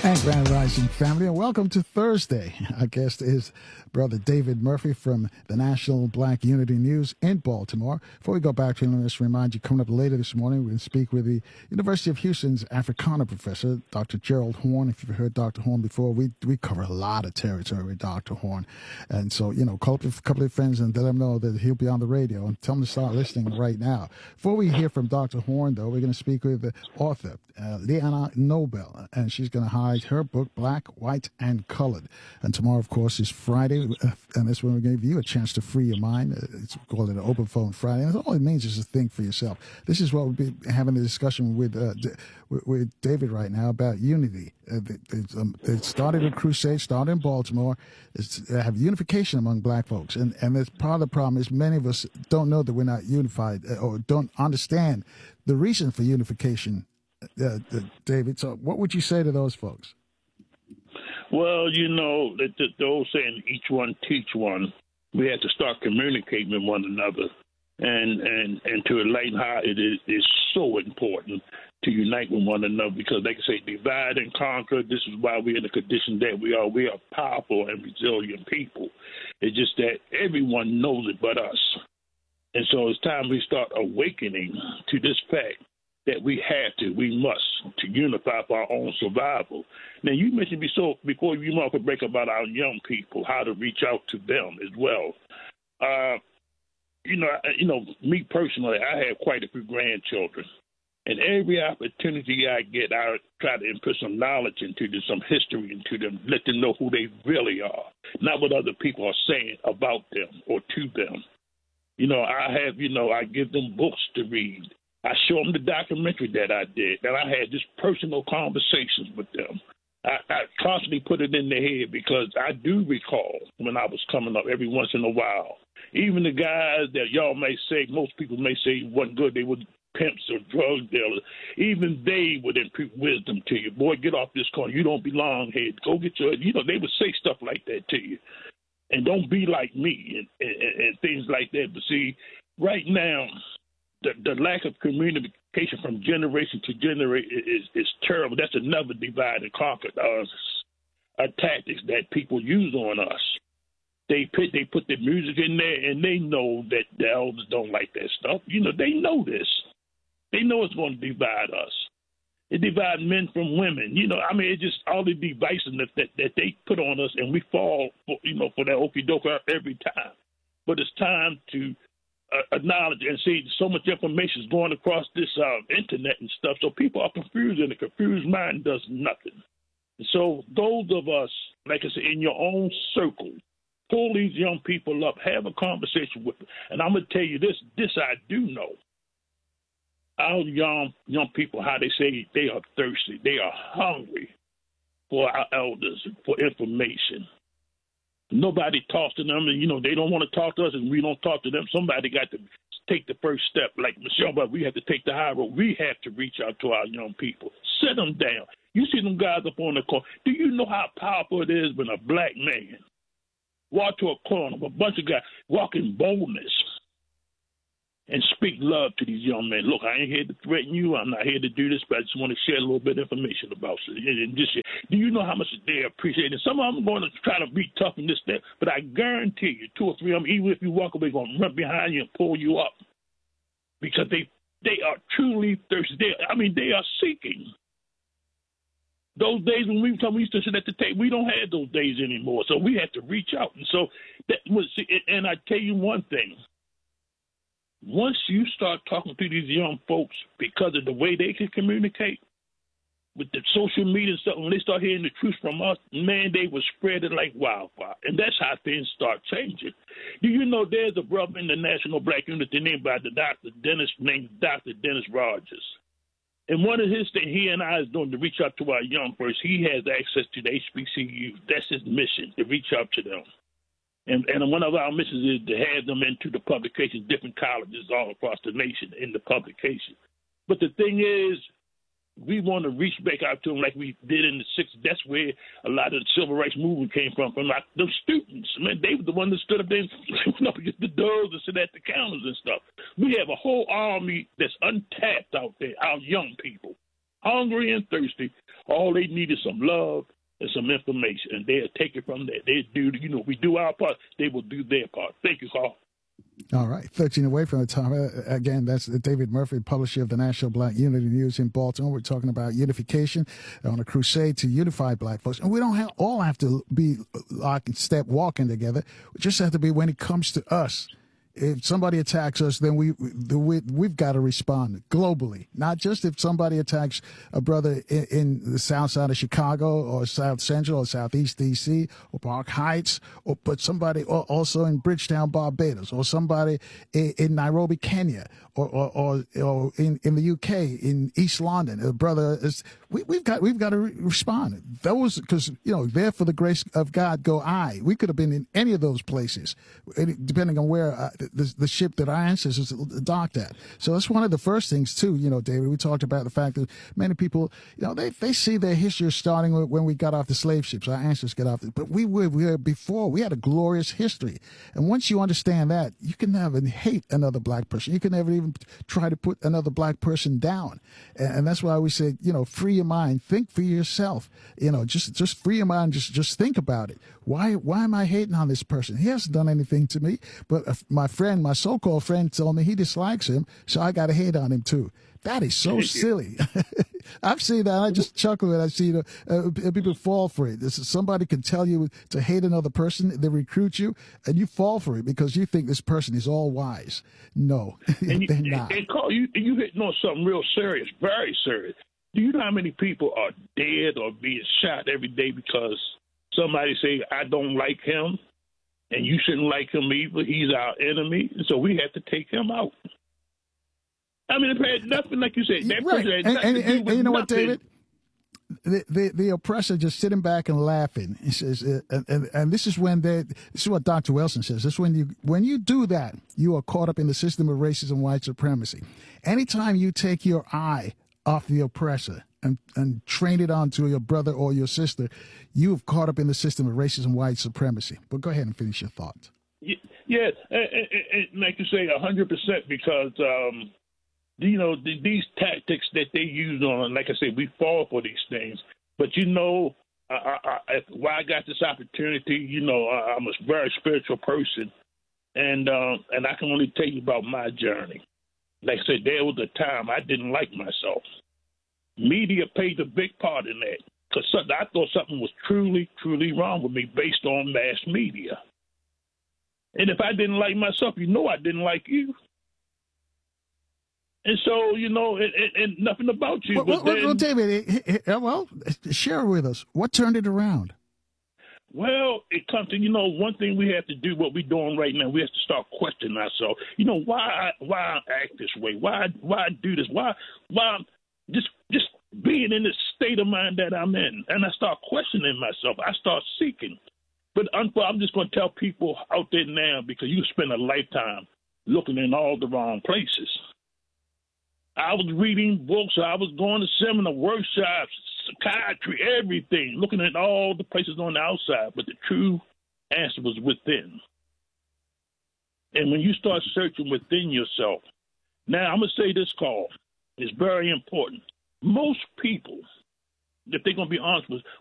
And Grand Rising family, and welcome to Thursday. Our guest is Brother David Murphy from the National Black Unity News in Baltimore. Before we go back to him, let's remind you, coming up later this morning, we're going to speak with the University of Houston's Africana professor, Dr. Gerald Horne. If you've heard Dr. Horne before, we cover a lot of territory with Dr. Horne. And so, call up a couple of friends and let them know that he'll be on the radio and tell them to start listening right now. Before we hear from Dr. Horne, though, we're going to speak with the author, Leanna Nobel, and she's going to highlight her book, Black, White, and Colored. And tomorrow, of course, is Friday, and that's when we're going to give you a chance to free your mind. It's called an Open Phone Friday, and all it means is to think for yourself. This is what we'll be having a discussion with David right now about unity. It started a crusade, started in Baltimore. They have unification among black folks, and that's part of the problem is many of us don't know that we're not unified or don't understand the reason for unification. David, so what would you say to those folks? Well, the old saying, each one teach one. We have to start communicating with one another and to enlighten how it is so important to unite with one another because, like I say, divide and conquer. This is why we're in the condition that we are. We are powerful and resilient people. It's just that everyone knows it but us. And so it's time we start awakening to this fact that we must, to unify for our own survival. Now, you mentioned before you want to break about our young people, how to reach out to them as well. Me personally, I have quite a few grandchildren, and every opportunity I get, I try to input some knowledge into them, some history into them, let them know who they really are, not what other people are saying about them or to them. I give them books to read. I show them the documentary that I did, and I had just personal conversations with them. I constantly put it in their head because I do recall when I was coming up every once in a while. Even the guys that y'all may say, most people may say wasn't good, they were pimps or drug dealers, even they would impute wisdom to you. Boy, get off this corner. You don't belong here. Go get your, they would say stuff like that to you. And don't be like me and things like that. But see, right now, the lack of communication from generation to generation is terrible. That's another divide and conquer tactics that people use on us. They put the music in there, and they know that the elders don't like that stuff. They know this. They know it's going to divide us. It divides men from women. It's just all the devices that they put on us, and we fall for that okie doke every time. But it's time to acknowledge and see so much information is going across this internet and stuff. So people are confused, and a confused mind does nothing. So those of us, like I said, in your own circle, pull these young people up, have a conversation with them. And I'm going to tell you this I do know. Our young people, how they say they are thirsty. They are hungry for our elders, for information. Nobody talks to them, and, they don't want to talk to us, and we don't talk to them. Somebody got to take the first step. Like Michelle, but we have to take the high road. We have to reach out to our young people. Sit them down. You see them guys up on the corner. Do you know how powerful it is when a black man walk to a corner with a bunch of guys walking boldness and speak love to these young men? Look, I ain't here to threaten you. I'm not here to do this, but I just want to share a little bit of information about you. And just, do you know how much they appreciate it? Some of them are going to try to be tough and this, that, but I guarantee you, 2 or 3 of them, even if you walk away, going to run behind you and pull you up because they are truly thirsty. They are seeking. Those days when we used to sit at the table, we don't have those days anymore. So we have to reach out. And so that was, and I tell you one thing. Once you start talking to these young folks because of the way they can communicate with the social media and stuff, when they start hearing the truth from us, man, they will spread it like wildfire. And that's how things start changing. Do you know there's a brother in the National Black Unity named Dr. Dennis Rogers? And one of his things he and I is doing to reach out to our young folks, he has access to the HBCU. That's his mission, to reach out to them. And one of our missions is to have them into the publications, different colleges all across the nation in the publication. But the thing is, we want to reach back out to them like we did in the 60s. That's where a lot of the civil rights movement came from the students. Man, they were the ones that stood up there and went up against the doors and sit at the counters and stuff. We have a whole army that's untapped out there, our young people. hungry and thirsty. All they need is some love and some information, and they'll take it from there. They do, we do our part, they will do their part. Thank you, Carl. All right, 13 away from the time. Again, that's David Murphy, publisher of the National Black Unity News in Baltimore. We're talking about unification on a crusade to unify black folks. And we don't all have to be lockstep walking together. We just have to be when it comes to us. If somebody attacks us, then we've got to respond globally. Not just if somebody attacks a brother in the south side of Chicago or South Central or Southeast D.C. or Park Heights, but somebody also in Bridgetown, Barbados, or somebody in Nairobi, Kenya, or in the U.K. in East London. A brother is. We've got to respond. Those, because there for the grace of God go I. We could have been in any of those places, depending on where the ship that our ancestors docked at. So that's one of the first things too. David, we talked about the fact that many people, they see their history starting when we got off the slave ships. Our ancestors got off, but we were before. We had a glorious history, and once you understand that, you can never hate another black person. You can never even try to put another black person down, and that's why we said, free your mind, think for yourself. Just free your mind. Just think about it. Why am I hating on this person? He hasn't done anything to me, but my so-called friend, told me he dislikes him, so I got to hate on him too. That is so silly. I've seen that. I just chuckle when I see people fall for it. Somebody can tell you to hate another person, they recruit you, and you fall for it because you think this person is all wise. No, they're not. And Carl, you hitting on something real serious, very serious. Do you know how many people are dead or being shot every day because somebody say, I don't like him, and you shouldn't like him either. He's our enemy, so we have to take him out. I mean, it had nothing, like you said. That right. And you know what, David? The oppressor just sitting back and laughing. He says, and this is when this is what Dr. Wilson says. This is when you do that, you are caught up in the system of racism, white supremacy. Anytime you take your eye off the oppressor and train it onto your brother or your sister, you have caught up in the system of racism, white supremacy. But go ahead and finish your thoughts. Yeah, and like you say, 100%, because these tactics that they use on, like I said, we fall for these things. But why I got this opportunity, I'm a very spiritual person, and I can only tell you about my journey. Like I said, there was a time I didn't like myself. Media played a big part in that, because I thought something was truly, truly wrong with me based on mass media. And if I didn't like myself, I didn't like you. And so, and nothing about you. Well, David, share with us. What turned it around? Well, it comes to, one thing we have to do, what we're doing right now, we have to start questioning ourselves. Why I act this way? Why I do this? Why just being in this state of mind that I'm in? And I start questioning myself. I start seeking. But I'm just going to tell people out there now, because you spend a lifetime looking in all the wrong places. I was reading books. I was going to seminar, workshops, psychiatry, everything, looking at all the places on the outside. But the true answer was within. And when you start searching within yourself, now I'm going to say this, Carl, it's very important. Most people, if they're going to be honest with us,